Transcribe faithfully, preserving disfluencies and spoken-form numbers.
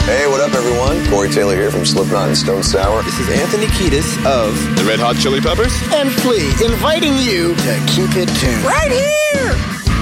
Hey, what up, everyone? Corey Taylor here from Slipknot and Stone Sour. This is Anthony Kiedis of the Red Hot Chili Peppers and Flea, inviting you to keep it tuned right here.